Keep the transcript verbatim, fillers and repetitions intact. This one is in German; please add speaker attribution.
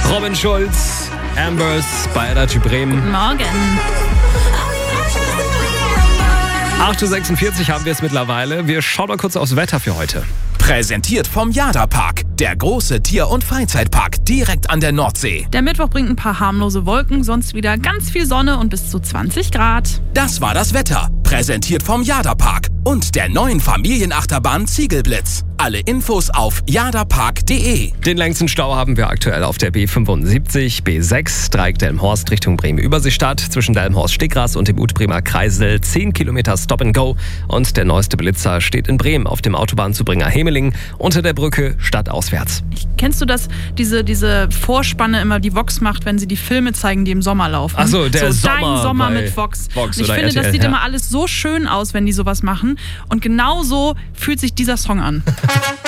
Speaker 1: Robin Schulz, Ambers bei Energy Bremen.
Speaker 2: Guten Morgen.
Speaker 1: acht Uhr sechsundvierzig haben wir es mittlerweile. Wir schauen mal kurz aufs Wetter für heute.
Speaker 3: Präsentiert vom Jada-Park, der große Tier- und Freizeitpark direkt an der Nordsee.
Speaker 2: Der Mittwoch bringt ein paar harmlose Wolken, sonst wieder ganz viel Sonne und bis zu zwanzig Grad.
Speaker 3: Das war das Wetter, präsentiert vom Jada-Park und der neuen Familienachterbahn Ziegelblitz. Alle Infos auf jadapark punkt de.
Speaker 1: Den längsten Stau haben wir aktuell auf der B fünfundsiebzig, B sechs, Dreieck-Delmenhorst Richtung Bremen-Überseestadt. Zwischen Delmenhorst-Stegras und dem Utbremer Kreisel zehn Kilometer Stop and Go. Und der neueste Blitzer steht in Bremen auf dem Autobahnzubringer Hemeling unter der Brücke stadtauswärts.
Speaker 2: Kennst du das, diese, diese Vorspanne immer, die Vox macht, wenn sie die Filme zeigen, die im Sommer laufen?
Speaker 1: Ach so, der
Speaker 2: so,
Speaker 1: Sommer
Speaker 2: Dein Sommer
Speaker 1: bei
Speaker 2: mit Vox.
Speaker 1: Vox
Speaker 2: Und ich
Speaker 1: oder
Speaker 2: finde,
Speaker 1: R T L,
Speaker 2: das sieht
Speaker 1: ja.
Speaker 2: immer alles so schön aus, wenn die sowas machen. Und genau so fühlt sich dieser Song an.